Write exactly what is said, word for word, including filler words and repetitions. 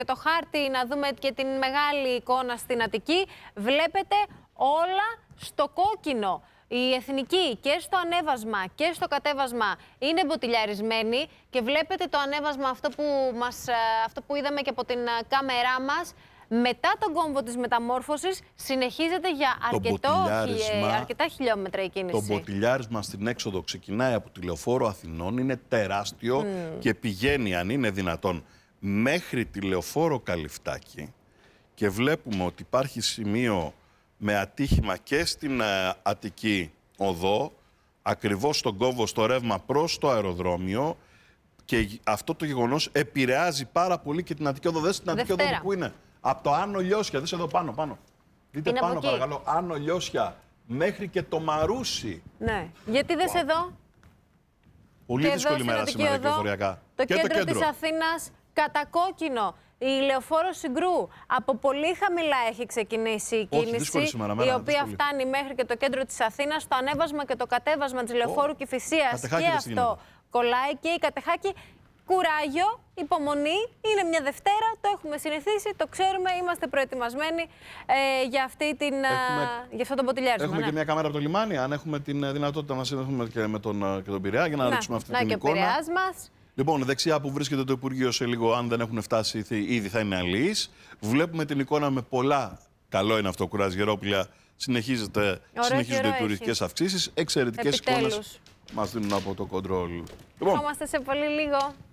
το χάρτη, να δούμε και την μεγάλη εικόνα στην Αττική, βλέπετε όλα στο κόκκινο. Η εθνική και στο ανέβασμα και στο κατέβασμα είναι μποτιλιαρισμένη και βλέπετε το ανέβασμα, αυτό που, μας, αυτό που είδαμε και από την κάμερά μας, μετά τον κόμβο της μεταμόρφωσης συνεχίζεται για αρκετό, αρκετά χιλιόμετρα η κίνηση. Το μποτιλιάρισμα στην έξοδο ξεκινάει από τη Λεωφόρο Αθηνών, είναι τεράστιο mm. και πηγαίνει, αν είναι δυνατόν, μέχρι τη Λεωφόρο Καλυφτάκη και βλέπουμε ότι υπάρχει σημείο με ατύχημα και στην uh, Αττική Οδό, ακριβώς στον κόμβο, στο ρεύμα προς το αεροδρόμιο, και αυτό το γεγονός επηρεάζει πάρα πολύ και την Αττική Οδό. Δες την Αττική Οδό που είναι. Από το Άνω Λιώσια, δες εδώ πάνω, πάνω. Δείτε είναι πάνω παρακαλώ, Άνω Λιώσια, μέχρι και το Μαρούσι. Ναι, γιατί δες wow. εδώ. Πολύ και δύσκολη μέρα σήμερα κυκλοφοριακά. Το, και κέντρο το κέντρο της Αθήνας κατακόκκινο. Η Λεωφόρο Συγκρού από πολύ χαμηλά έχει ξεκινήσει η Όχι, κίνηση, σήμερα, μέρα, η οποία δύσκολη. φτάνει μέχρι και το κέντρο της Αθήνας. Το ανέβασμα και το κατέβασμα της Λεωφόρου oh. Κηφισίας και αυτό κολλάει, και η Κατεχάκη. Κουράγιο, υπομονή, είναι μια Δευτέρα, το έχουμε συνηθίσει, το ξέρουμε, είμαστε προετοιμασμένοι ε, για, αυτή την, έχουμε, για αυτό το μποτιλιάρισμα. Έχουμε ναι. και μια κάμερα από το λιμάνι, αν έχουμε την δυνατότητα να συνδεθούμε και με τον, και τον Πειραιά για να, να ρίξουμε αυτή να την και εικόνα. Πειραιάς μας. Λοιπόν, δεξιά που βρίσκεται το Υπουργείο σε λίγο, αν δεν έχουν φτάσει ήδη θα είναι αλληλείς. Βλέπουμε την εικόνα με πολλά, καλό είναι αυτό, κουραζιερόπλια, συνεχίζονται, συνεχίζονται οι τουριστικές αυξήσεις, εξαιρετικές εικόνες μας δίνουν από το κοντρόλ. Λοιπόν, είμαστε σε πολύ λίγο.